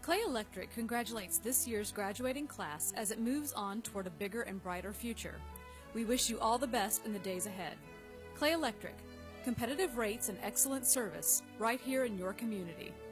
Clay Electric congratulates this year's graduating class as it moves on toward a bigger and brighter future. We wish you all the best in the days ahead. Clay Electric, competitive rates and excellent service right here in your community.